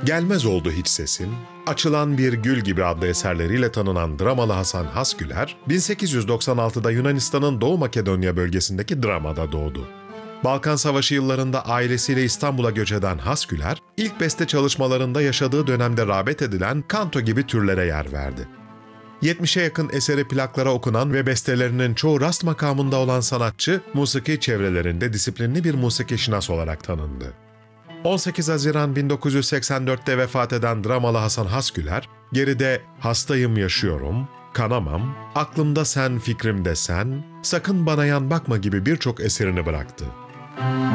Gelmez oldu hiç sesin, Açılan Bir Gül Gibi adlı eserleriyle tanınan dramalı Hasan Hasgüler, 1896'da Yunanistan'ın Doğu Makedonya bölgesindeki Drama'da doğdu. Balkan Savaşı yıllarında ailesiyle İstanbul'a göç eden Hasgüler, ilk beste çalışmalarında yaşadığı dönemde rağbet edilen kanto gibi türlere yer verdi. 70'e yakın eseri plaklara okunan ve bestelerinin çoğu rast makamında olan sanatçı, musiki çevrelerinde disiplinli bir musiki-şinas olarak tanındı. 18 Haziran 1984'te vefat eden dramalı Hasan Hasgüler, geride Hastayım Yaşıyorum, Kanamam, Aklımda Sen Fikrimde Sen, Sakın Bana Yan Bakma gibi birçok eserini bıraktı.